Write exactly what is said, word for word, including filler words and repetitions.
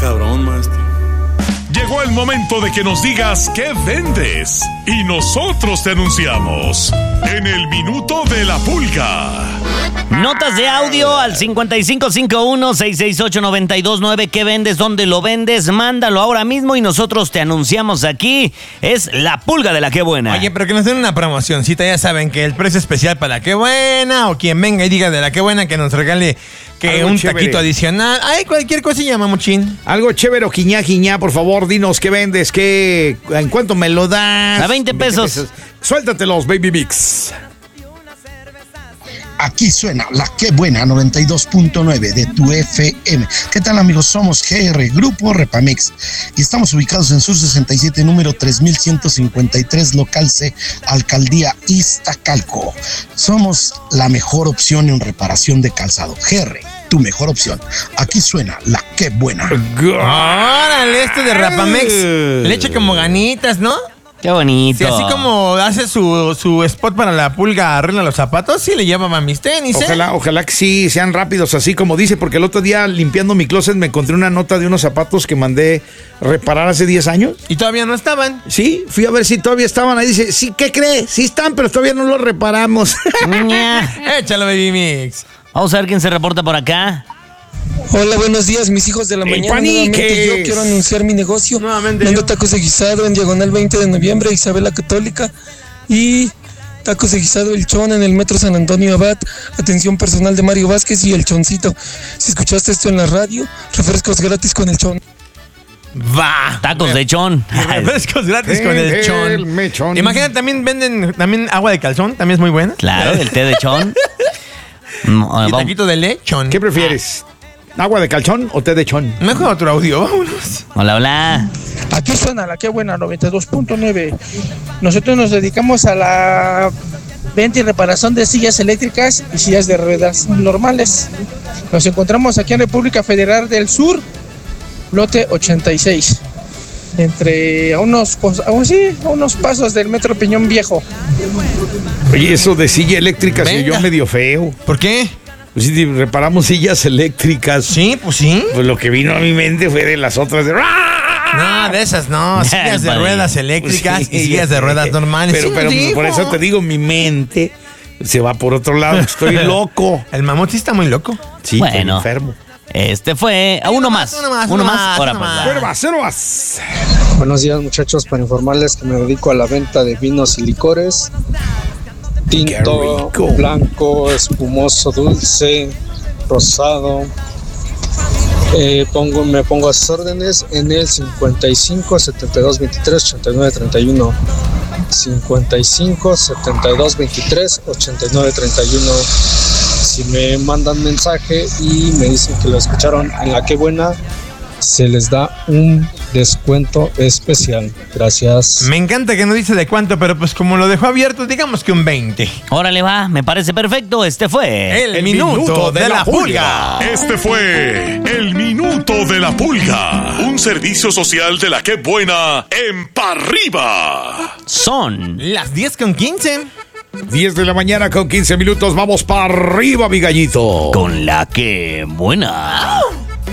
cabrón, maestro. Llegó el momento de que nos digas qué vendes y nosotros te anunciamos en el Minuto de la Pulga. Notas de audio al cincuenta y cinco cincuenta y uno, sesenta y seis ocho, noventa y dos nueve. ¿Qué vendes? ¿Dónde lo vendes? Mándalo ahora mismo y nosotros te anunciamos aquí. Es la Pulga de la Qué Buena. Oye, pero que nos den una promocioncita. Ya saben que el precio especial para la Qué Buena, o quien venga y diga de la Qué Buena que nos regale que Algo un chévere. taquito adicional. Ay, cualquier cosilla, mamuchín. Algo chévere, quiñá, quiñá, por favor, dinos qué vendes, qué, en cuánto me lo das. A veinte pesos. Suéltatelos, Baby Mix. Aquí suena la Qué Buena noventa y dos punto nueve de tu F M. ¿Qué tal, amigos? Somos G R, Grupo Repamix, y estamos ubicados en Sur sesenta y siete, número tres mil ciento cincuenta y tres, local C, Alcaldía Iztacalco. Somos la mejor opción en reparación de calzado. G R, tu mejor opción. Aquí suena la Qué Buena. Órale, este de Rapamex. Le echa como ganitas, ¿no? Qué bonito. Sí, así como hace su, su spot para la Pulga, arregla los zapatos, sí le lleva a mis tenis, ¿eh? Ojalá, ojalá que sí sean rápidos, así como dice, porque el otro día limpiando mi closet me encontré una nota de unos zapatos que mandé reparar hace diez años. Y todavía no estaban. Sí, fui a ver si todavía estaban ahí. Dice, sí, ¿qué cree? Sí están, pero todavía no los reparamos. Échalo, Baby Mix. Vamos a ver quién se reporta por acá. Hola, buenos días, mis hijos de la ¡Ey, mañana. paniques! Nuevamente yo quiero anunciar mi negocio. Nuevamente Vendo yo. tacos de guisado en Diagonal veinte de noviembre, Isabela Católica. Y tacos de guisado El Chon en el Metro San Antonio Abad. Atención personal de Mario Vázquez y El Choncito. Si escuchaste esto en la radio, refrescos gratis con El Chon. Va. Tacos de chón. Refrescos gratis con el El chon. mechón. Imagínate, también venden también agua de calzón, también es muy buena. Claro, el té de chón. Mm, Y vamos. taquito de lechón. ¿Qué prefieres? ¿Agua de calzón o té de chón? Mejor otro audio, vámonos. Hola, hola. Aquí suena la Qué Buena noventa y dos punto nueve. Nosotros nos dedicamos a la venta y reparación de sillas eléctricas y sillas de ruedas normales. Nos encontramos aquí en República Federal del Sur, lote ochenta y seis, entre a unos, a un- sí, a unos pasos del Metro Peñón Viejo. Oye, eso de silla eléctrica se oyó Venga. medio feo. ¿Por qué? Pues sí, reparamos sillas eléctricas. Sí, pues sí. Pues lo que vino a mi mente fue de las otras de... No, de esas no. Sillas de Vale. ruedas eléctricas Pues sí, y sillas de ruedas normales. Pero, Sí, pero sí, por eso po. te digo, mi mente se va por otro lado. Estoy loco. El mamut sí está muy loco. Sí, Bueno. estoy enfermo. Este fue a uno más. Uno más, Uno uno más. más, Ahora uno pues, más. va. Cero más, cero más. Buenos días, muchachos, para informarles que me dedico a la venta de vinos y licores. Tinto, rico. blanco, espumoso, dulce, rosado. Eh, pongo, me pongo a sus órdenes en el cincuenta y cinco, setenta y dos, veintitrés, ochenta y nueve, treinta y uno. cincuenta y cinco, setenta y dos, veintitrés, ochenta y nueve, treinta y uno. Si me mandan mensaje y me dicen que lo escucharon en la Qué Buena, se les da un descuento especial. Gracias. Me encanta que no dice de cuánto, pero pues como lo dejó abierto, digamos que un veinte. Órale, va. Me parece perfecto. Este fue El, minuto, de, la pulga. Este fue el Minuto de la Pulga, un servicio social de la Qué Buena en Parriba. Son Las diez con quince. diez de la mañana con quince minutos. Vamos para arriba, mi gallito. con la Qué Buena.